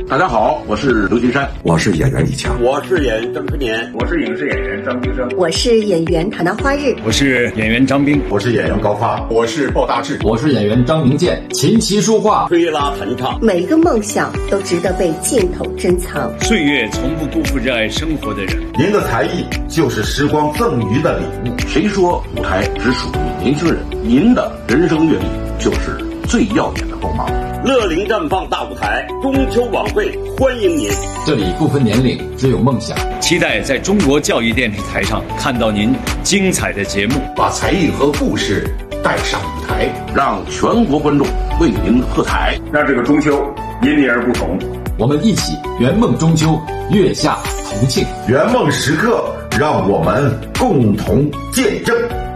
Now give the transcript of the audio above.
大家好，我是刘金山， 我是演员李强， 我是演员郑春年， 我是影视演员张金生， 我是演员唐娜花日， 我是演员张斌， 我是演员高发， 我是鲍大志， 我是演员张明建。琴棋书画， 吹拉弹唱， 每个梦想都值得被镜头珍藏。 岁月从不辜负热爱生活的人。 您的才艺就是时光赠予的礼物。 谁说舞台只属于年轻人？您的人生阅历就是最耀眼的光芒。 乐龄绽放大舞台，中秋晚会欢迎您。 这里不分年龄，只有梦想。 期待在中国教育电视台上看到您精彩的节目， 把才艺和故事带上舞台， 让全国观众为您喝彩， 让这个中秋因你而不同。 我们一起圆梦中秋，月下同庆， 圆梦时刻，让我们共同见证。